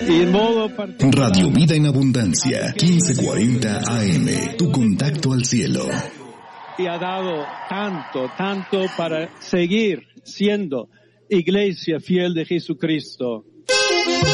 Y en modo particular, Radio Vida en Abundancia, 1540 AM, tu contacto al cielo. y ha dado tanto para seguir siendo iglesia fiel de Jesucristo.